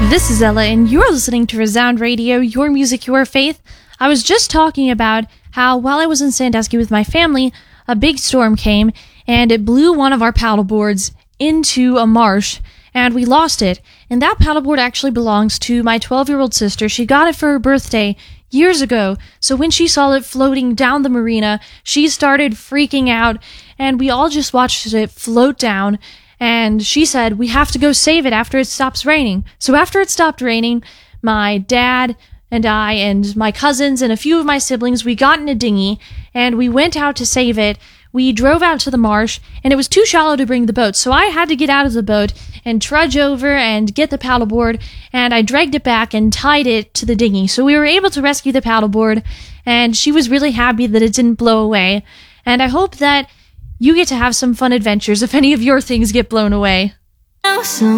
This is Ella, and you're listening to Resound Radio, your music, your faith. I was just talking about how while I was in Sandusky with my family, a big storm came, and it blew one of our paddleboards into a marsh, and we lost it. And that paddleboard actually belongs to my 12-year-old sister. She got it for her birthday years ago, so when she saw it floating down the marina, she started freaking out, and we all just watched it float down. And she said, we have to go save it after it stops raining. So after it stopped raining, my dad and I and my cousins and a few of my siblings, we got in a dinghy and we went out to save it. We drove out to the marsh and it was too shallow to bring the boat. So I had to get out of the boat and trudge over and get the paddleboard, and I dragged it back and tied it to the dinghy. So we were able to rescue the paddleboard, and she was really happy that it didn't blow away. And I hope that you get to have some fun adventures if any of your things get blown away. Awesome.